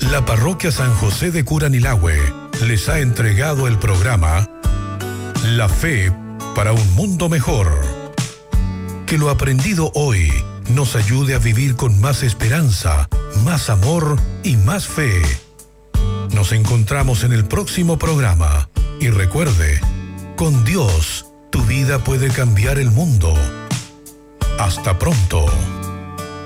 La Parroquia San José de Curanilahue les ha entregado el programa La Fe para un Mundo Mejor. Que lo aprendido hoy nos ayude a vivir con más esperanza, más amor y más fe. Nos encontramos en el próximo programa y recuerde, con Dios, tu vida puede cambiar el mundo. Hasta pronto.